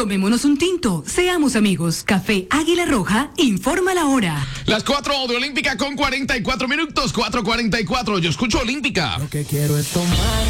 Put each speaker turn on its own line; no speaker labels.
Tomémonos un tinto, seamos amigos. Café Águila Roja, informa la hora.
Las 4 de Olímpica con 44 minutos, 4:44. Yo escucho Olímpica.
Lo que quiero es tomar